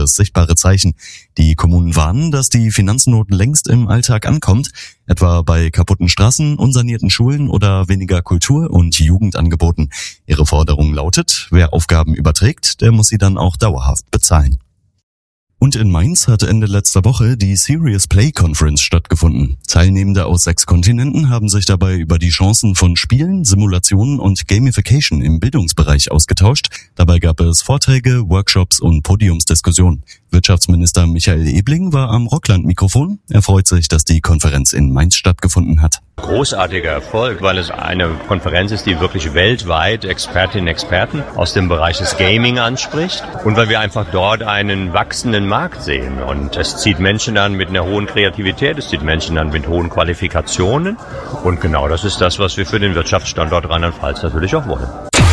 es sichtbare Zeichen. Die Kommunen warnen, dass die Finanznot längst im Alltag ankommt, etwa bei kaputten Straßen, unsanierten Schulen oder weniger Kultur- und Jugendangeboten. Ihre Forderung lautet, wer Aufgaben überträgt, der muss sie dann auch dauerhaft bezahlen. Und in Mainz hat Ende letzter Woche die Serious Play Conference stattgefunden. Teilnehmende aus 6 Kontinenten haben sich dabei über die Chancen von Spielen, Simulationen und Gamification im Bildungsbereich ausgetauscht. Dabei gab es Vorträge, Workshops und Podiumsdiskussionen. Wirtschaftsminister Michael Ebling war am Rockland-Mikrofon. Er freut sich, dass die Konferenz in Mainz stattgefunden hat. Großartiger Erfolg, weil es eine Konferenz ist, die wirklich weltweit Expertinnen und Experten aus dem Bereich des Gaming anspricht und weil wir einfach dort einen wachsenden Markt sehen. Und es zieht Menschen an mit einer hohen Kreativität, es zieht Menschen an mit hohen Qualifikationen und genau das ist das, was wir für den Wirtschaftsstandort Rheinland-Pfalz natürlich auch wollen.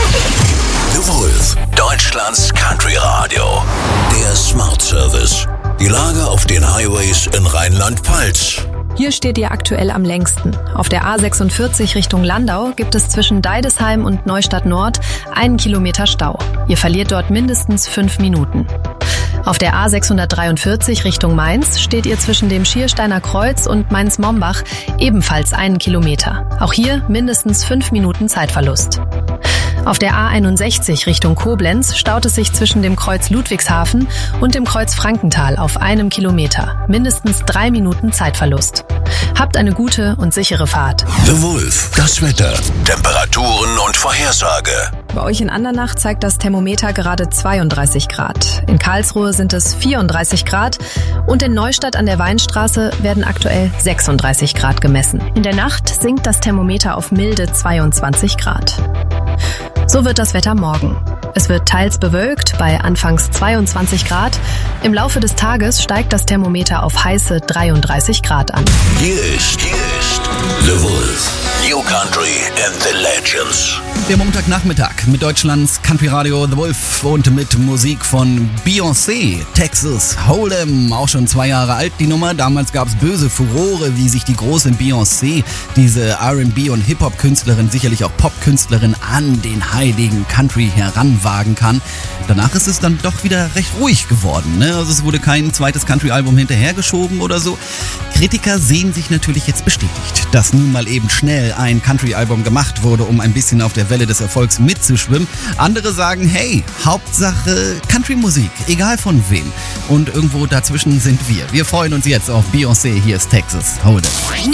The Wolf, Deutschlands Country Radio. Der Smart Service. Die Lage auf den Highways in Rheinland-Pfalz. Hier steht ihr aktuell am längsten. Auf der A46 Richtung Landau gibt es zwischen Deidesheim und Neustadt Nord 1 Kilometer Stau. Ihr verliert dort mindestens 5 Minuten. Auf der A643 Richtung Mainz steht ihr zwischen dem Schiersteiner Kreuz und Mainz-Mombach ebenfalls 1 Kilometer. Auch hier mindestens 5 Minuten Zeitverlust. Auf der A61 Richtung Koblenz staut es sich zwischen dem Kreuz Ludwigshafen und dem Kreuz Frankenthal auf 1 Kilometer. Mindestens 3 Minuten Zeitverlust. Habt eine gute und sichere Fahrt. The Wolf, das Wetter, Temperaturen und Vorhersage. Bei euch in Andernach zeigt das Thermometer gerade 32 Grad. In Karlsruhe sind es 34 Grad und in Neustadt an der Weinstraße werden aktuell 36 Grad gemessen. In der Nacht sinkt das Thermometer auf milde 22 Grad. So wird das Wetter morgen. Es wird teils bewölkt bei anfangs 22 Grad. Im Laufe des Tages steigt das Thermometer auf heiße 33 Grad an. Hier ist The Wolf. New Country and the Legends. Der Montagnachmittag mit Deutschlands Country Radio The Wolf und mit Musik von Beyoncé, Texas Hold'em, auch schon 2 Jahre alt die Nummer. Damals gab es böse Furore, wie sich die große Beyoncé, diese R&B- und Hip-Hop-Künstlerin, sicherlich auch Pop-Künstlerin, an den heiligen Country heranwagen kann. Danach ist es dann doch wieder recht ruhig geworden, ne? Also es wurde kein zweites Country-Album hinterhergeschoben oder so. Kritiker sehen sich natürlich jetzt bestätigt, dass nun mal eben schnell ein Country-Album gemacht wurde, um ein bisschen auf der Welle des Erfolgs mitzuschwimmen. Andere sagen, hey, Hauptsache Country-Musik, egal von wem. Und irgendwo dazwischen sind wir. Wir freuen uns jetzt auf Beyoncé, hier ist Texas Hold'em.